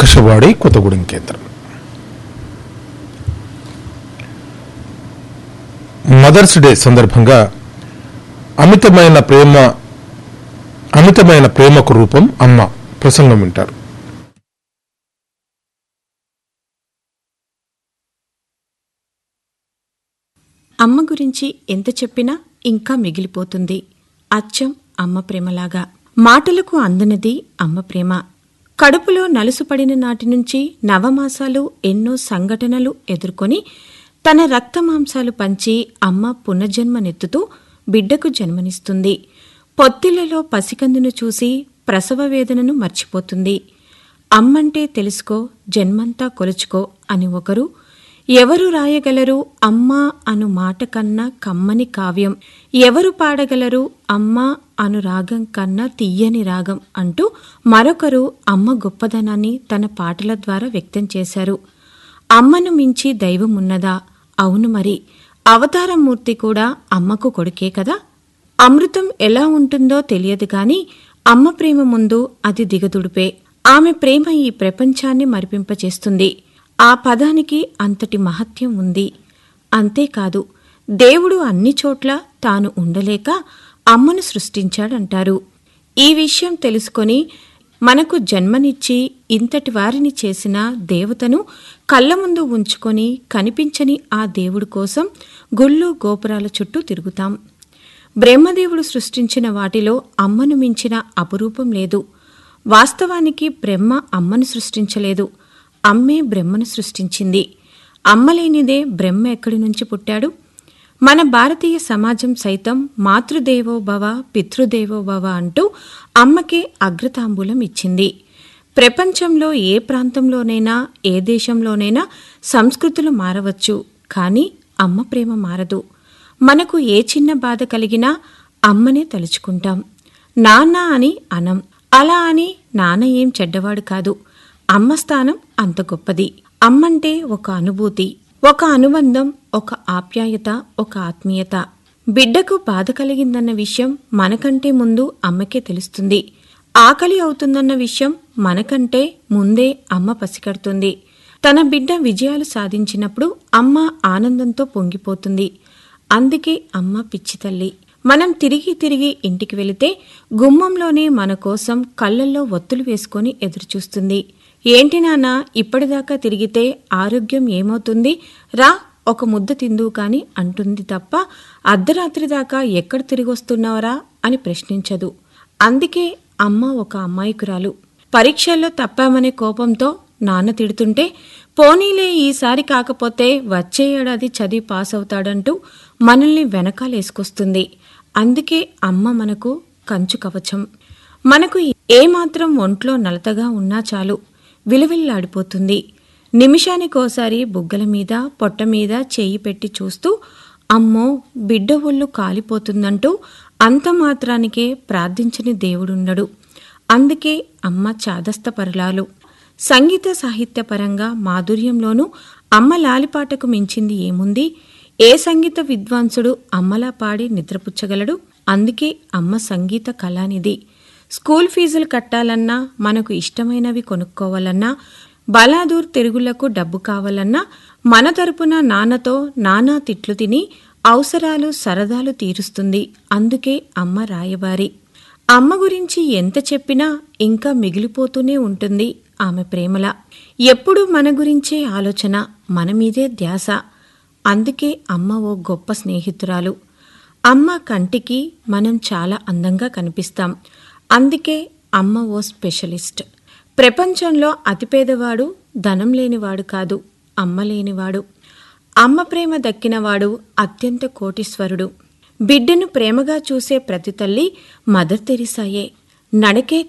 ఆకాశవాణి కొత్తగూడెం కేంద్రం. Mothers day సందర్భంగా అమితమైన ప్రేమకు రూపం అమ్మ ప్రసంగం వింటారు. అమ్మ గురించి ఎంత చెప్పినా ఇంకా మిగిలిపోతుంది. అచ్చం అమ్మ ప్రేమలాగా. మాటలకు అందనిది అమ్మ ప్రేమ. కడుపులో నలుసుపడిన నాటి నుంచి నవమాసాలు ఎన్నో సంఘటనలు ఎదుర్కొని తన రక్తమాంసాలు పంచి అమ్మ పునర్జన్మనెత్తుతూ బిడ్డకు జన్మనిస్తుంది. పొత్తిళ్లలో పసికందును చూసి ప్రసవ వేదనను మర్చిపోతుంది. అమ్మంటే తెలుసుకో, జన్మంతా కొలుచుకో అని ఒకరు, ఎవరు రాయగలరు అమ్మా అను మాట కన్నా కమ్మని కావ్యం, ఎవరు పాడగలరు అమ్మా అను రాగం కన్నా తీయని రాగం అంటూ మరొకరు అమ్మ గొప్పదనాన్ని తన పాటల ద్వారా వ్యక్తం చేశారు. అమ్మను మించి దైవమున్నదా? అవును మరి, అవతారమూర్తి కూడా అమ్మకు కొడుకే కదా. అమృతం ఎలా ఉంటుందో తెలియదు గాని అమ్మ ప్రేమ ముందు అది దిగదుడిపే. ఆమె ప్రేమ ఈ ప్రపంచాన్ని మరిపింపచేస్తుంది. ఆ పదానికి అంతటి మహత్యం ఉంది. అంతేకాదు, దేవుడు అన్ని చోట్ల తాను ఉండలేక అమ్మను సృష్టించాడంటారు. ఈ విషయం తెలుసుకొని మనకు జన్మనిచ్చి ఇంతటి వారిని చేసిన దేవతను కళ్ళ ముందు ఉంచుకొని కనిపించని ఆ దేవుడి కోసం గుళ్ళు గోపురాల చుట్టూ తిరుగుతాం. బ్రహ్మదేవుడు సృష్టించిన వాటిలో అమ్మను మించిన అపురూపం లేదు. వాస్తవానికి బ్రహ్మ అమ్మను సృష్టించలేదు, అమ్మే బ్రహ్మను సృష్టించింది. అమ్మలేనిదే బ్రహ్మ ఎక్కడి నుంచి పుట్టాడు? మన భారతీయ సమాజం సైతం మాతృదేవోభవ పితృదేవోభవ అంటూ అమ్మకే అగ్రతాంబూలం ఇచ్చింది. ప్రపంచంలో ఏ ప్రాంతంలోనైనా ఏ దేశంలోనైనా సంస్కృతులు మారవచ్చు, కానీ అమ్మ ప్రేమ మారదు. మనకు ఏ చిన్న బాధ కలిగినా అమ్మనే తలుచుకుంటాం. నాన్న అని అనం. అలా అని నాన్న ఏం చెడ్డవాడు కాదు. అమ్మ స్థానం అంత గొప్పది. అమ్మంటే ఒక అనుభూతి, ఒక అనుబంధం, ఒక ఆప్యాయత, ఒక ఆత్మీయత. బిడ్డకు బాధ కలిగిందన్న విషయం మనకంటే ముందు అమ్మకే తెలుస్తుంది. ఆకలి అవుతుందన్న విషయం మనకంటే ముందే అమ్మ పసిగడుతుంది. తన బిడ్డ విజయాలు సాధించినప్పుడు అమ్మ ఆనందంతో పొంగిపోతుంది. అందుకే అమ్మ పిచ్చి తల్లి. మనం తిరిగి తిరిగి ఇంటికి వెళితే గుమ్మంలోనే మన కోసం కళ్ళల్లో ఒత్తులు వేసుకొని ఎదురుచూస్తుంది. ఏంటి నాన్న ఇప్పటిదాకా తిరిగితే ఆరోగ్యం ఏమవుతుంది, రా ఒక ముద్ద తిందువు కాని అంటుంది తప్ప అర్ధరాత్రి దాకా ఎక్కడ తిరిగొస్తున్నావరా అని ప్రశ్నించదు. అందుకే అమ్మ ఒక అమాయకురాలు. పరీక్షల్లో తప్పామనే కోపంతో నాన్న తిడుతుంటే పోనీలే ఈసారి కాకపోతే వచ్చే ఏడాది చదివి పాస్ అవుతాడంటూ మనల్ని వెనకాలేసుకొస్తుంది. అందుకే అమ్మ మనకు కంచు కవచం. మనకు ఏమాత్రం ఒంట్లో నలతగా ఉన్నా చాలు విలవిల్లాడిపోతుంది. నిమిషానికోసారి బుగ్గల మీద పొట్ట మీద చేయి పెట్టి చూస్తూ అమ్మో బిడ్డ ఒళ్ళు కాలిపోతుందంటూ అంత మాత్రానికే ప్రార్థించని దేవుడుండడు. అందుకే అమ్మ చాదస్తపరులాలు. సంగీత సాహిత్యపరంగా మాధుర్యంలోనూ అమ్మ లాలిపాటకు మించింది ఏముంది? ఏ సంగీత విద్వాంసుడు అమ్మలా పాడి నిద్రపుచ్చగలడు? అందుకే అమ్మ సంగీత కళానిధి. స్కూల్ ఫీజులు కట్టాలన్నా, మనకు ఇష్టమైనవి కొనుక్కోవాలన్నా, బలాదూర్ తిరుగులకు డబ్బు కావాలన్నా మన తరపున నాన్నతో నానా తిట్లు తిని అవసరాలు సరదాలు తీరుస్తుంది. అందుకే అమ్మ రాయబారి. అమ్మ గురించి ఎంత చెప్పినా ఇంకా మిగిలిపోతూనే ఉంటుంది ఆమె ప్రేమల. ఎప్పుడూ మన గురించే ఆలోచన, మన మీదే ధ్యాస. అందుకే అమ్మ ఓ గొప్ప స్నేహితురాలు. అమ్మ కంటికి మనం చాలా అందంగా కనిపిస్తాం. అందుకే అమ్మ ఓ స్పెషలిస్ట్. ప్రపంచంలో అతిపేదవాడు ధనం లేనివాడు కాదు, అమ్మ లేనివాడు. అమ్మ ప్రేమ దక్కినవాడు అత్యంత కోటీశ్వరుడు. బిడ్డను ప్రేమగా చూసే ప్రతి తల్లి మదర్ తెరిసాయే. నడకే